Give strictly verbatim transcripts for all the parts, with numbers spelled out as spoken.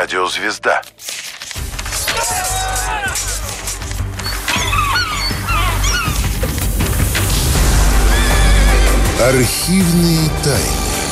Радиозвезда. Архивные тайны.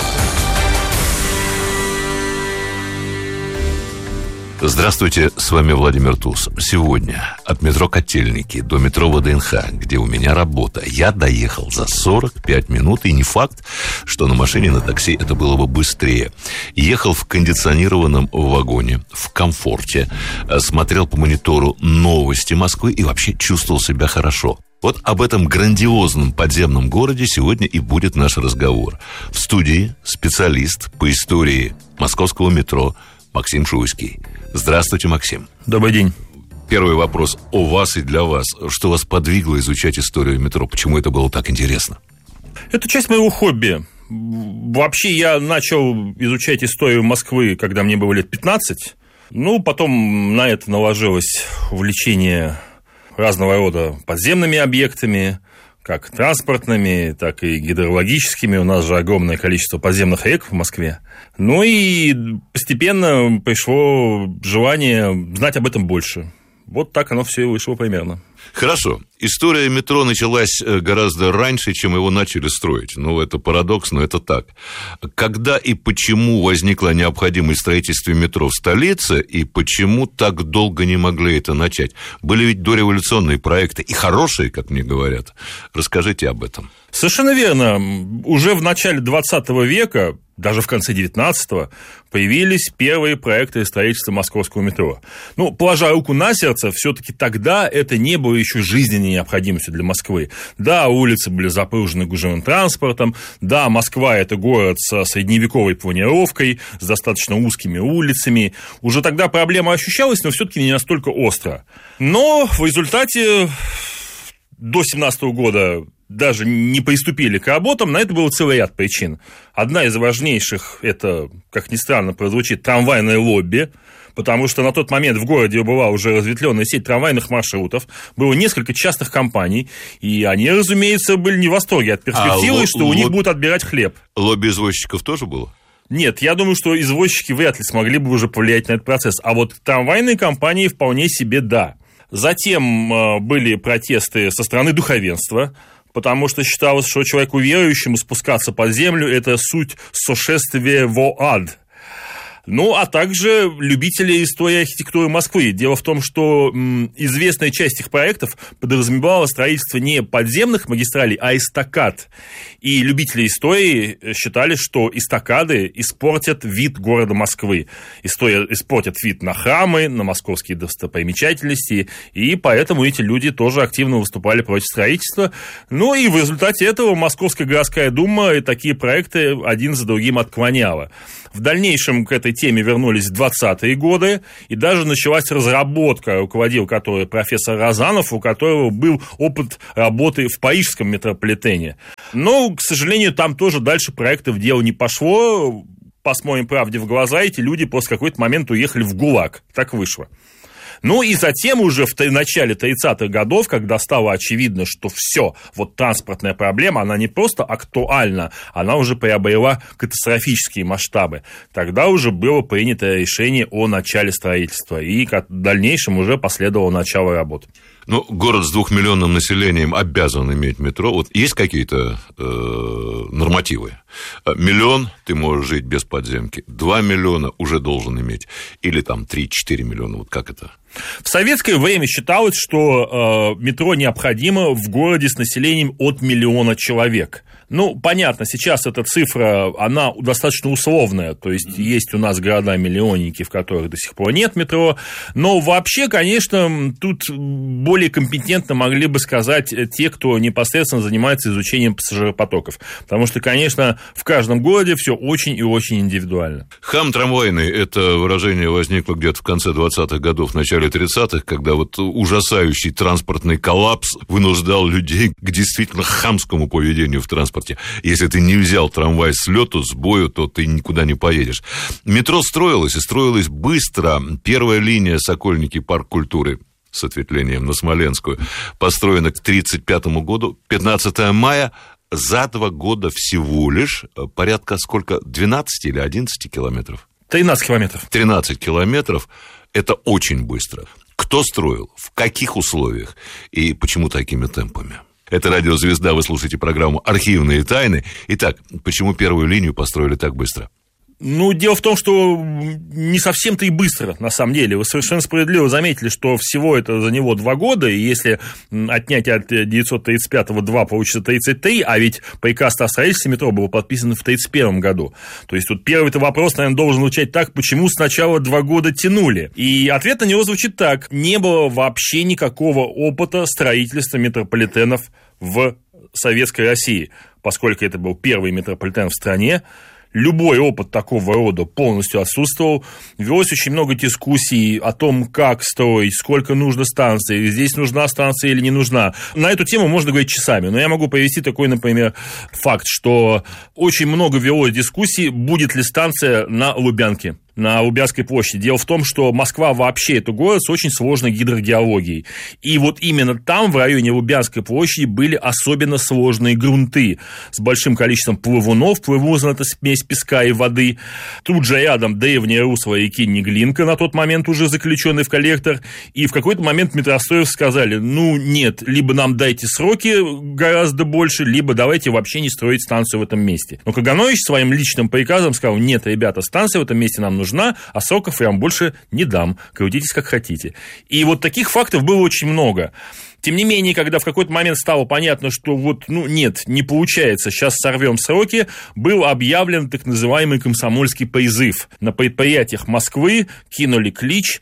Здравствуйте, с вами Владимир Туз. Сегодня от метро Котельники до метро ВДНХ, где у меня работа, я доехал за сорок пять минут, и не факт, что на машине, на такси это было бы быстрее. Ехал в кондиционированном вагоне, в комфорте, смотрел по монитору новости Москвы и вообще чувствовал себя хорошо. Вот об этом грандиозном подземном городе сегодня и будет наш разговор. В студии специалист по истории московского метро Максим Шуйский. Здравствуйте, Максим. Добрый день. Первый вопрос о вас и для вас. Что вас подвигло изучать историю метро? Почему это было так интересно? Это часть моего хобби. Вообще, я начал изучать историю Москвы, когда мне было лет пятнадцать. Ну, потом на это наложилось увлечение разного рода подземными объектами, как транспортными, так и гидрологическими. У нас же огромное количество подземных рек в Москве. Ну и постепенно пришло желание знать об этом больше. Вот так оно все и вышло примерно. Хорошо. История метро началась гораздо раньше, чем его начали строить. Ну, это парадокс, но это так. Когда и почему возникла необходимость в строительстве метро в столице, и почему так долго не могли это начать? Были ведь дореволюционные проекты, и хорошие, как мне говорят. Расскажите об этом. Совершенно верно. Уже в начале двадцатого века, даже в конце девятнадцатого, появились первые проекты строительства московского метро. Ну, положа руку на сердце, все-таки тогда это не было еще жизненной необходимостью для Москвы. Да, улицы были запружены гужевым транспортом, да, Москва – это город со средневековой планировкой, с достаточно узкими улицами. Уже тогда проблема ощущалась, но все-таки не настолько остро. Но в результате до семнадцатого года даже не приступили к работам, на это был целый ряд причин. Одна из важнейших – это, как ни странно прозвучит, трамвайное лобби, потому что на тот момент в городе была уже разветвленная сеть трамвайных маршрутов, было несколько частных компаний, и они, разумеется, были не в восторге от перспективы, а, что лоб... у них будут отбирать хлеб. Лобби извозчиков тоже было? Нет, я думаю, что извозчики вряд ли смогли бы уже повлиять на этот процесс, а вот трамвайные компании вполне себе да. Затем э, были протесты со стороны духовенства, потому что считалось, что человеку верующему спускаться под землю – это суть сошествия во ад. Ну, а также любители истории архитектуры Москвы. Дело в том, что м, известная часть их проектов подразумевала строительство не подземных магистралей, а эстакад. И любители истории считали, что эстакады испортят вид города Москвы. История испортят вид на храмы, на московские достопримечательности, и поэтому эти люди тоже активно выступали против строительства. Ну, и в результате этого Московская городская дума такие проекты один за другим отклоняла. В дальнейшем к этой теме вернулись в двадцатые годы, и даже началась разработка, руководил которой профессор Розанов, у которого был опыт работы в парижском метрополитене. Но, к сожалению, там тоже дальше проектов дело не пошло. Посмотрим правде в глаза, эти люди после какой-то момент уехали в ГУЛАГ. Так вышло. Ну и затем уже в начале тридцатых годов, когда стало очевидно, что все, вот транспортная проблема, она не просто актуальна, она уже приобрела катастрофические масштабы. Тогда уже было принято решение о начале строительства, и в дальнейшем уже последовало начало работы. Ну, город с двухмиллионным населением обязан иметь метро. Вот есть какие-то э, нормативы? Миллион ты можешь жить без подземки, два миллиона уже должен иметь, или там три-четыре миллиона, вот как это? В советское время считалось, что э, метро необходимо в городе с населением от миллиона человек. Ну, понятно, сейчас эта цифра, она достаточно условная, то есть есть у нас города-миллионники, в которых до сих пор нет метро, но вообще, конечно, тут более компетентно могли бы сказать те, кто непосредственно занимается изучением пассажиропотоков, потому что, конечно, в каждом городе все очень и очень индивидуально. Хам трамвайный, это выражение возникло где-то в конце двадцатых годов, в начале тридцатых, когда вот ужасающий транспортный коллапс вынуждал людей к действительно хамскому поведению в транспорте. Если ты не взял трамвай с лету, с бою, то ты никуда не поедешь. Метро строилось, и строилось быстро. Первая линия Сокольники, парк культуры с ответвлением на Смоленскую построена к тридцать пятому году. пятнадцатого мая за два года всего лишь порядка сколько? двенадцать или одиннадцать километров? тринадцать километров. тринадцать километров – это очень быстро. Кто строил, в каких условиях и почему такими темпами? Это «Радио Звезда», вы слушаете программу «Архивные тайны». Итак, почему первую линию построили так быстро? Ну, дело в том, что не совсем-то и быстро, на самом деле. Вы совершенно справедливо заметили, что всего это за него два года, и если отнять от девятьсот тридцать пятого два, получится тридцать три, а ведь приказ о строительстве метро был подписан в тридцать первом году. То есть, тут первый-то вопрос, наверное, должен звучать так, почему сначала два года тянули? И ответ на него звучит так. Не было вообще никакого опыта строительства метрополитенов в Советской России, поскольку это был первый метрополитен в стране. Любой опыт такого рода полностью отсутствовал. Велось очень много дискуссий о том, как строить, сколько нужно станций, здесь нужна станция или не нужна. На эту тему можно говорить часами, но я могу привести такой, например, факт, что очень много велось дискуссий, будет ли станция на Лубянке, на Лубянской площади. Дело в том, что Москва вообще это город с очень сложной гидрогеологией. И вот именно там, в районе Лубянской площади, были особенно сложные грунты с большим количеством плавунов. Плывузна – это смесь песка и воды. Тут же рядом древнее русло реки Неглинка, на тот момент уже заключенный в коллектор. И в какой-то момент метростроев сказали, ну нет, либо нам дайте сроки гораздо больше, либо давайте вообще не строить станцию в этом месте. Но Каганович своим личным приказом сказал, нет, ребята, станция в этом месте нам нужна. нужна, а сроков я вам больше не дам. Крутитесь как хотите. И вот таких фактов было очень много. Тем не менее, когда в какой-то момент стало понятно, что вот, ну, нет, не получается, сейчас сорвем сроки, был объявлен так называемый комсомольский призыв. На предприятиях Москвы кинули клич,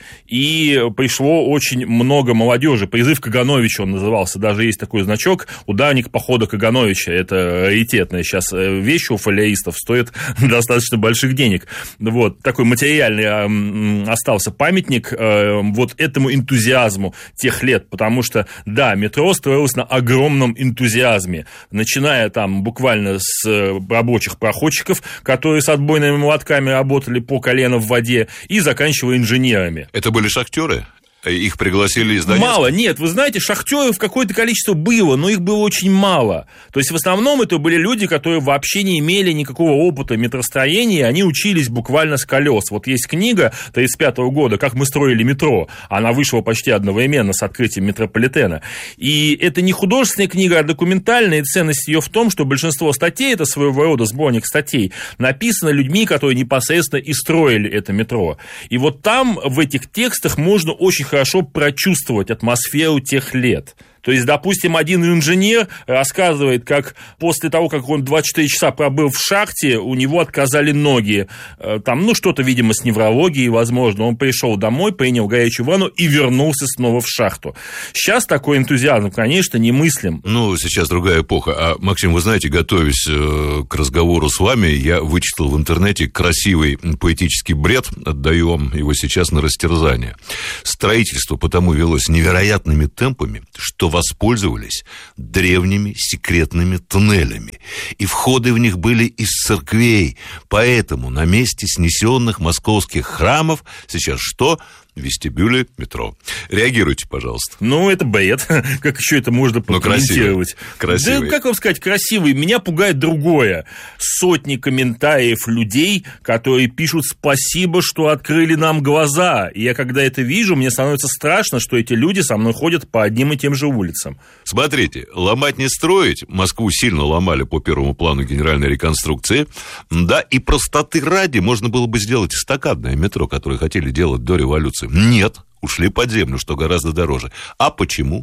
и пришло очень много молодежи. Призыв Кагановича он назывался, даже есть такой значок, ударник похода Кагановича. Это раритетная сейчас вещь у фолиаристов, стоит достаточно больших денег. Вот, такой материальный остался памятник вот этому энтузиазму тех лет, потому что да, метро строилось на огромном энтузиазме, начиная там буквально с рабочих проходчиков, которые с отбойными молотками работали по колено в воде, и заканчивая инженерами. Это были шахтеры? Их пригласили из Донецка? Мало, нет, вы знаете, шахтеров какое-то количество было, но их было очень мало. То есть, в основном это были люди, которые вообще не имели никакого опыта метростроения, они учились буквально с колес. Вот есть книга тридцать пятого года «Как мы строили метро», она вышла почти одновременно с открытием метрополитена. И это не художественная книга, а документальная, и ценность ее в том, что большинство статей, это своего рода сборник статей, написано людьми, которые непосредственно и строили это метро. И вот там, в этих текстах, можно очень хорошо прочувствовать атмосферу тех лет. То есть, допустим, один инженер рассказывает, как после того, как он двадцать четыре часа пробыл в шахте, у него отказали ноги. Там, ну, что-то, видимо, с неврологией, возможно. Он пришел домой, принял горячую ванну и вернулся снова в шахту. Сейчас такой энтузиазм, конечно, немыслим. Ну, сейчас другая эпоха. А, Максим, вы знаете, готовясь к разговору с вами, я вычитал в интернете красивый поэтический бред, отдаю вам его сейчас на растерзание. Строительство потому велось невероятными темпами, что воспользовались древними секретными туннелями, и входы в них были из церквей. Поэтому на месте снесенных московских храмов сейчас что? Вестибюли метро. Реагируйте, пожалуйста. Ну, это бред. Как еще это можно прокомментировать? Красивый. Да, как вам сказать, красивый. Меня пугает другое. Сотни комментариев людей, которые пишут «спасибо, что открыли нам глаза». И я, когда это вижу, мне становится страшно, что эти люди со мной ходят по одним и тем же улицам. Смотрите, ломать не строить. Москву сильно ломали по первому плану генеральной реконструкции. Да, и простоты ради можно было бы сделать эстакадное метро, которое хотели делать до революции. Нет, ушли под землю, что гораздо дороже. А почему?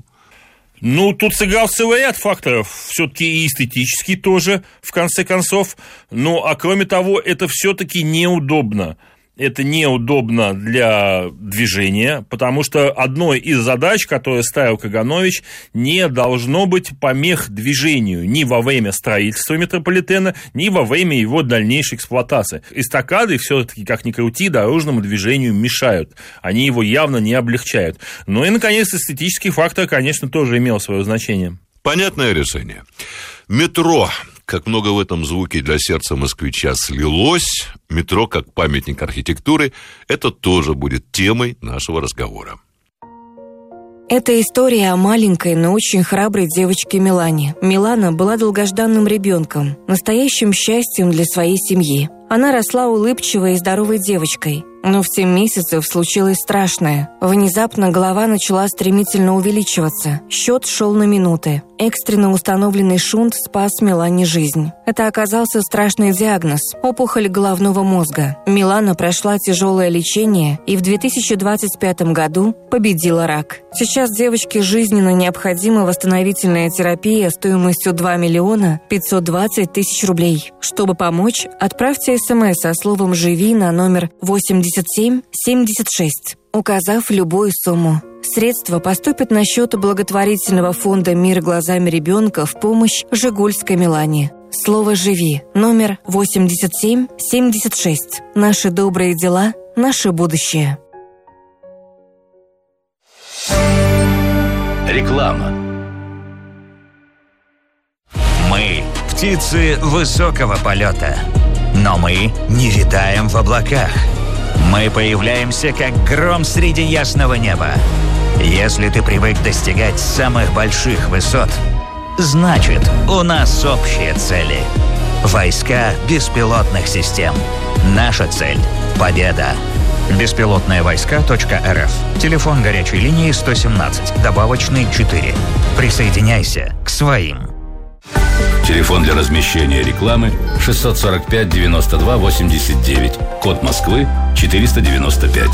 Ну, тут сыграл целый ряд факторов. Все-таки и эстетический тоже, в конце концов. Ну, а кроме того, это все-таки неудобно. Это неудобно для движения, потому что одной из задач, которую ставил Каганович, не должно быть помех движению ни во время строительства метрополитена, ни во время его дальнейшей эксплуатации. Эстакады все-таки, как ни крути, дорожному движению мешают. Они его явно не облегчают. Ну и, наконец, эстетический фактор, конечно, тоже имел свое значение. Понятное решение. Метро. Как много в этом звуке для сердца москвича слилось, метро как памятник архитектуры, это тоже будет темой нашего разговора. Это история о маленькой, но очень храброй девочке Милане. Милана была долгожданным ребенком, настоящим счастьем для своей семьи. Она росла улыбчивой и здоровой девочкой. Но в семь месяцев случилось страшное. Внезапно голова начала стремительно увеличиваться. Счет шел на минуты. Экстренно установленный шунт спас Милане жизнь. Это оказался страшный диагноз – опухоль головного мозга. Милана прошла тяжелое лечение и в две тысячи двадцать пятом году победила рак. Сейчас девочке жизненно необходима восстановительная терапия стоимостью два миллиона пятьсот двадцать тысяч рублей. Чтобы помочь, отправьте смс со словом «Живи» на номер восемьдесят семь семьдесят шесть, указав любую сумму. Средства поступят на счет благотворительного фонда «Мир глазами ребенка» в помощь Жигульской Милане. Слово «Живи», номер восемьдесят семь семьдесят шесть. Наши добрые дела, наше будущее. Реклама. Мы – птицы высокого полета, но мы не витаем в облаках. Мы появляемся, как гром среди ясного неба. Если ты привык достигать самых больших высот, значит, у нас общие цели. Войска беспилотных систем. Наша цель – победа. беспилотные войска точка эр эф. Телефон горячей линии сто семнадцать, добавочный четыре. Присоединяйся к своим. Телефон для размещения рекламы шестьсот сорок пять девяносто два восемьдесят девять. Код Москвы четыреста девяносто пять.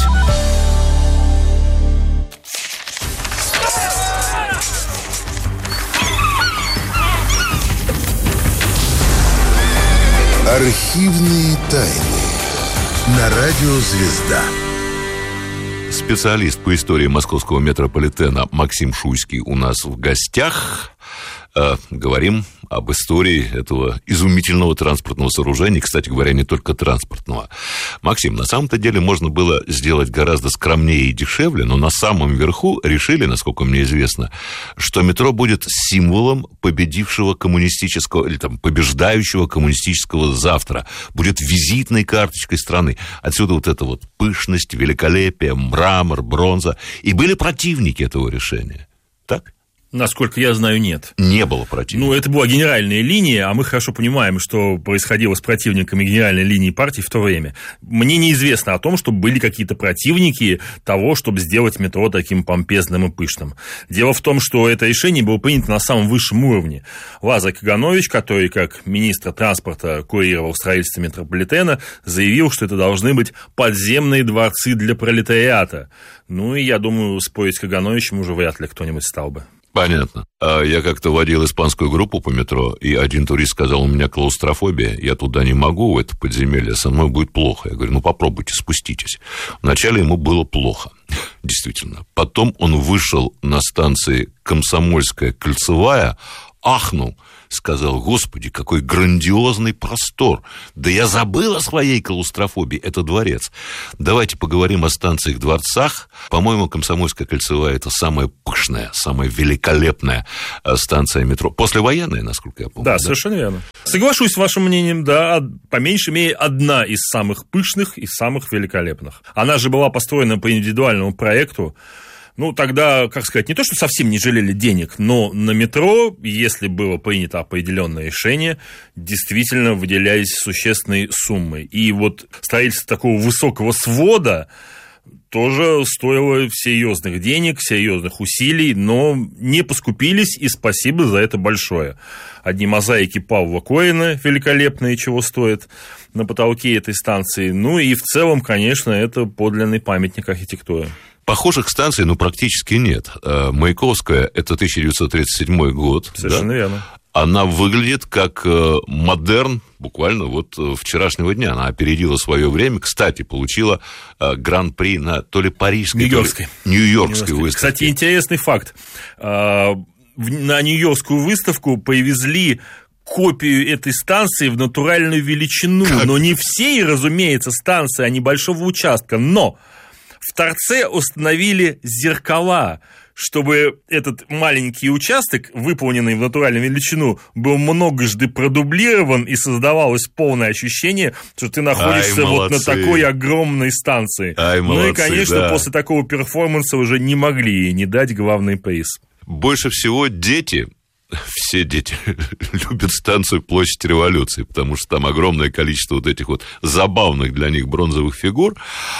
Архивные тайны. На радио «Звезда». Специалист по истории московского метрополитена Максим Шуйский у нас в гостях. Э, говорим об истории этого изумительного транспортного сооружения, кстати говоря, не только транспортного. Максим, на самом-то деле можно было сделать гораздо скромнее и дешевле, но на самом верху решили, насколько мне известно, что метро будет символом победившего коммунистического, или там побеждающего коммунистического завтра, будет визитной карточкой страны. Отсюда вот эта вот пышность, великолепие, мрамор, бронза. И были противники этого решения. Так? Насколько я знаю, нет. Не было противников. Ну, это была генеральная линия, а мы хорошо понимаем, что происходило с противниками генеральной линии партии в то время. Мне неизвестно о том, что были какие-то противники того, чтобы сделать метро таким помпезным и пышным. Дело в том, что это решение было принято на самом высшем уровне. Лазарь Каганович, который как министр транспорта курировал строительство метрополитена, заявил, что это должны быть подземные дворцы для пролетариата. Ну, и я думаю, спорить с Кагановичем уже вряд ли кто-нибудь стал бы. Понятно. Я как-то водил испанскую группу по метро, и один турист сказал: у меня клаустрофобия, я туда не могу, в это подземелье, со мной будет плохо. Я говорю: ну попробуйте, спуститесь. Вначале ему было плохо, действительно. Потом он вышел на станции Комсомольская, Кольцевая, ахнул, сказал: господи, какой грандиозный простор. Да я забыл о своей клаустрофобии, это дворец. Давайте поговорим о станциях-дворцах. По-моему, Комсомольская кольцевая – это самая пышная, самая великолепная станция метро. Послевоенная, насколько я помню. Да, да? Совершенно верно. Соглашусь с вашим мнением, да, по меньшей мере, одна из самых пышных и самых великолепных. Она же была построена по индивидуальному проекту. Ну, тогда, как сказать, не то, что совсем не жалели денег, но на метро, если было принято определенное решение, действительно выделялись существенные суммы. И вот строительство такого высокого свода тоже стоило серьезных денег, серьезных усилий, но не поскупились, и спасибо за это большое. Одни мозаики Павла Корина великолепные, чего стоят на потолке этой станции. Ну и в целом, конечно, это подлинный памятник архитектуры. Похожих станций, ну, практически нет. Маяковская – это тысяча девятьсот тридцать седьмой год. Совершенно да? верно. Она выглядит как модерн буквально вот вчерашнего дня. Она опередила свое время. Кстати, получила гран-при на то ли парижской, Нью-Йоркской. То ли Нью-Йоркской выставке. Кстати, интересный факт. На Нью-Йоркскую выставку привезли копию этой станции в натуральную величину. Как? Но не всей, разумеется, станции, а небольшого участка. Но в торце установили зеркала, чтобы этот маленький участок, выполненный в натуральную величину, был многожды продублирован, и создавалось полное ощущение, что ты находишься Ай, вот на такой огромной станции. Ай, молодцы, ну и, конечно, да. после такого перформанса уже не могли ей не дать главный приз. Больше всего дети все дети любят станцию Площадь Революции, потому что там огромное количество вот этих вот забавных для них бронзовых фигур.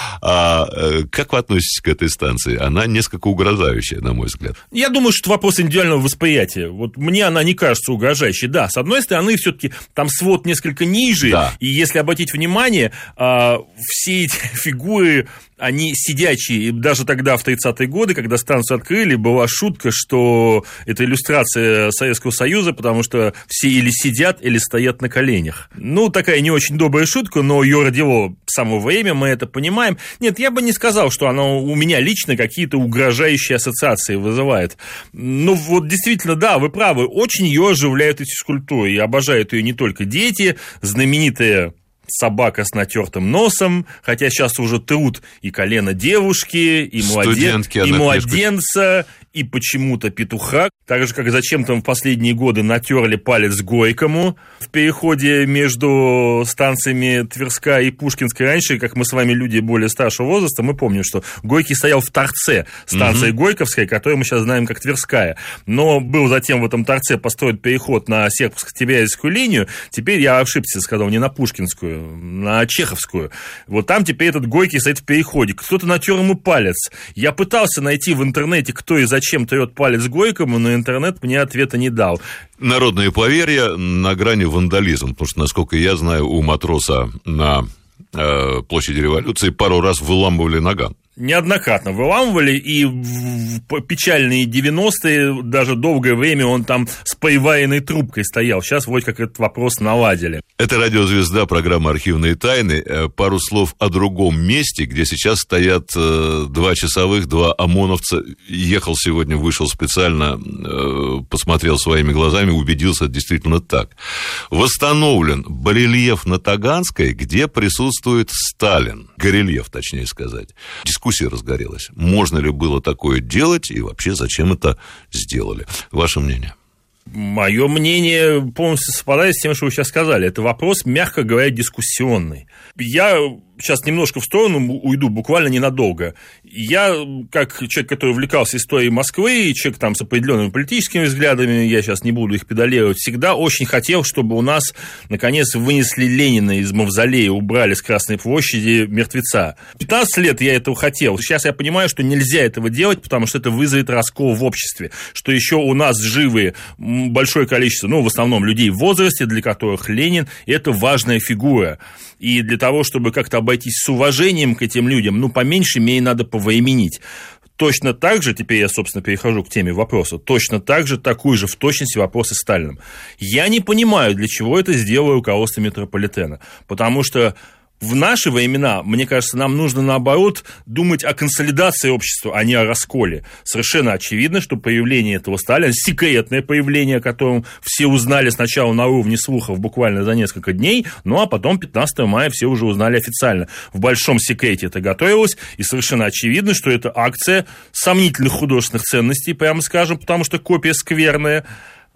А как вы относитесь к этой станции? Она несколько угрожающая, на мой взгляд. Я думаю, что это вопрос индивидуального восприятия. Вот мне она не кажется угрожающей. Да, с одной стороны, все-таки там свод несколько ниже, да. И если обратить внимание, все эти фигуры, они сидячие. И даже тогда, в тридцатые годы, когда станцию открыли, была шутка, что это иллюстрация Советского Союза, потому что все или сидят, или стоят на коленях. Ну, такая не очень добрая шутка, но ее родило само время, мы это понимаем. Нет, я бы не сказал, что она у меня лично какие-то угрожающие ассоциации вызывает. Ну, вот действительно, да, вы правы, очень ее оживляют эти скульптуры, и обожают ее не только дети, знаменитые... собака с натертым носом, хотя сейчас уже трут и колено девушки, и, младен... и младенца, и почему-то петуха. Так же, как зачем-то в последние годы натерли палец Горькому в переходе между станциями Тверская и Пушкинская. Раньше, как мы с вами люди более старшего возраста, мы помним, что Горький стоял в торце станции угу. Горьковская, которую мы сейчас знаем как Тверская. Но был затем в этом торце построен переход на Серпуховско-Тимирязевскую линию. Теперь я ошибся, сказал, не на Пушкинскую, на Чеховскую. Вот там теперь этот Горький стоит в переходе. Кто-то натер ему палец. Я пытался найти в интернете, кто и зачем трет палец Горькому, но интернет мне ответа не дал. Народные поверья на грани вандализма, потому что, насколько я знаю, у матроса на э, площади Революции пару раз выламывали наган. Неоднократно выламывали, и в печальные девяностые даже долгое время он там с приваренной трубкой стоял. Сейчас вроде как этот вопрос наладили. Это «Радиозвезда», программа «Архивные тайны». Пару слов о другом месте, где сейчас стоят два часовых, два ОМОНовца. Ехал сегодня, вышел специально, посмотрел своими глазами, убедился, действительно так. Восстановлен барельеф на Таганской, где присутствует Сталин. Горельеф, точнее сказать. Дискуссия разгорелась. Можно ли было такое делать и вообще зачем это сделали? Ваше мнение? Мое мнение полностью совпадает с тем, что вы сейчас сказали. Это вопрос, мягко говоря, дискуссионный. Я сейчас немножко в сторону уйду, буквально ненадолго. Я, как человек, который увлекался историей Москвы, и человек там с определенными политическими взглядами, я сейчас не буду их педалировать, всегда очень хотел, чтобы у нас, наконец, вынесли Ленина из мавзолея, убрали с Красной площади мертвеца. пятнадцать лет я этого хотел. Сейчас я понимаю, что нельзя этого делать, потому что это вызовет раскол в обществе. Что еще у нас живы большое количество, ну, в основном людей в возрасте, для которых Ленин – это важная фигура. И для того, чтобы как-то обойтись с уважением к этим людям, ну, по меньшей мере, надо повоименить. Точно так же, теперь я, собственно, перехожу к теме вопроса, точно так же, такой же в точности вопрос и Сталиным. Я не понимаю, для чего это сделало руководство метрополитена, потому что в наши времена, мне кажется, нам нужно, наоборот, думать о консолидации общества, а не о расколе. Совершенно очевидно, что появление этого Сталина, секретное появление, о котором все узнали сначала на уровне слухов буквально за несколько дней, ну а потом пятнадцатого мая все уже узнали официально. В большом секрете это готовилось, и совершенно очевидно, что это акция сомнительных художественных ценностей, прямо скажем, потому что копия скверная.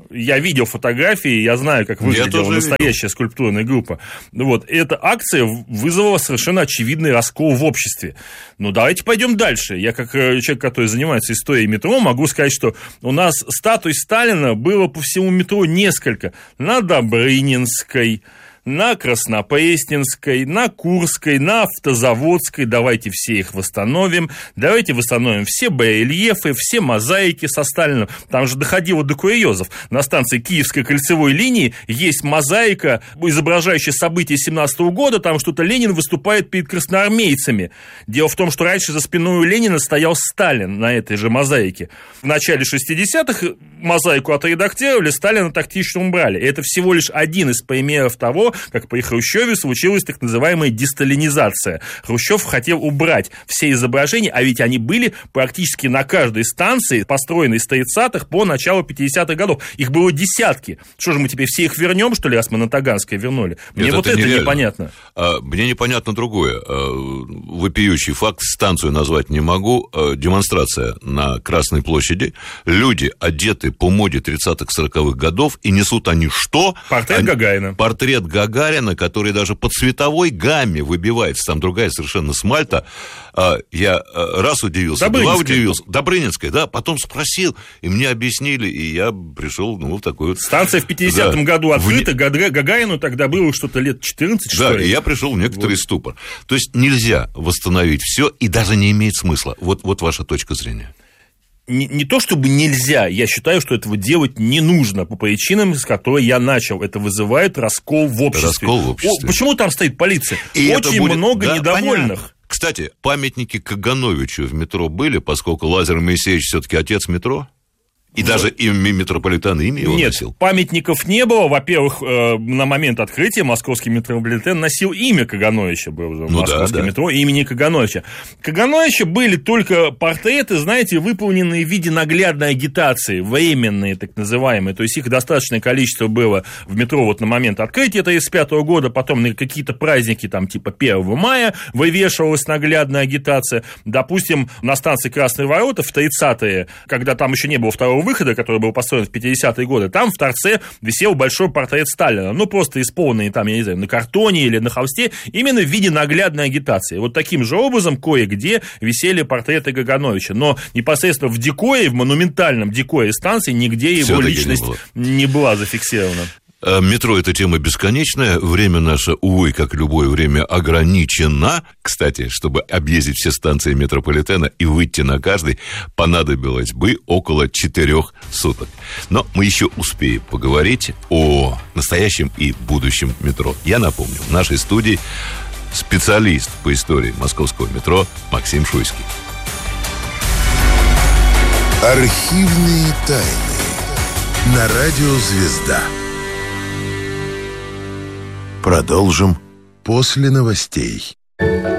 Я видел фотографии, я знаю, как выглядела настоящая видел. скульптурная группа. Вот, эта акция вызвала совершенно очевидный раскол в обществе. Ну, давайте пойдем дальше. Я, как человек, который занимается историей метро, могу сказать, что у нас статуй Сталина было по всему метро несколько. На Добрынинской, на Краснопресненской, на Курской, на Автозаводской. Давайте все их восстановим. Давайте восстановим все барельефы, все мозаики со Сталином. Там же доходило до курьезов. На станции Киевской кольцевой линии есть мозаика, изображающая события семнадцатого года. Там что-то Ленин выступает перед красноармейцами. Дело в том, что раньше за спиной у Ленина стоял Сталин на этой же мозаике. В начале шестидесятых мозаику отредактировали, Сталина тактично убрали. Это всего лишь один из примеров того, как при Хрущеве случилась так называемая десталинизация. Хрущев хотел убрать все изображения, а ведь они были практически на каждой станции, построенной с тридцатых по начало пятидесятых годов. Их было десятки. Что же, мы теперь все их вернем, что ли, раз мы на Таганское вернули? Мне Нет, вот это, это непонятно. А, мне непонятно другое. А, вопиющий факт, станцию назвать не могу. А, демонстрация на Красной площади. Люди одеты по моде тридцатых-сороковых годов, и несут они что? Портрет они... Гагарина. Портрет Гагарина. Гагарина, который даже по цветовой гамме выбивается, там другая совершенно Смальта. Я раз удивился, два удивился. Добрынинская, да, потом спросил, и мне объяснили, и я пришел, ну, в такой вот... Станция в пятидесятом да. году открыта, в... Гагарину тогда было что-то лет четырнадцать, что да, ли? Да, и я пришел в некоторый вот. ступор. То есть нельзя восстановить все, и даже не имеет смысла. Вот, вот ваша точка зрения. Не, не то чтобы нельзя, я считаю, что этого делать не нужно по причинам, с которой я начал. Это вызывает раскол в обществе. Раскол в обществе. О, почему там стоит полиция? И очень будет... много да, недовольных. Понятно. Кстати, памятники Кагановичу в метро были, поскольку Лазарь Моисеевич все-таки отец метро? И вот. Даже имя метрополитена, имя его Нет, носил? Памятников не было. Во-первых, на момент открытия московский метрополитен носил имя Кагановича, был ну московское да, да. метро, имени Кагановича. Кагановича были только портреты, знаете, выполненные в виде наглядной агитации, временные, так называемые. То есть их достаточное количество было в метро вот на момент открытия тридцать пятого года, потом на какие-то праздники, там, типа первого мая, вывешивалась наглядная агитация. Допустим, на станции Красные Ворота в тридцатые, когда там еще не было второго выхода, который был построен в пятидесятые годы, там в торце висел большой портрет Сталина, ну, просто исполненный там, я не знаю, на картоне или на холсте, именно в виде наглядной агитации. Вот таким же образом кое-где висели портреты Кагановича, но непосредственно в декоре, в монументальном декоре станции нигде его Всё-таки личность не, было. не была зафиксирована. Метро – это тема бесконечная, время наше, увы, как любое время, ограничено. Кстати, чтобы объездить все станции метрополитена и выйти на каждый, понадобилось бы около четырех суток. Но мы еще успеем поговорить о настоящем и будущем метро. Я напомню, в нашей студии специалист по истории московского метро Максим Шуйский. Архивные тайны на радио «Звезда». Продолжим после новостей.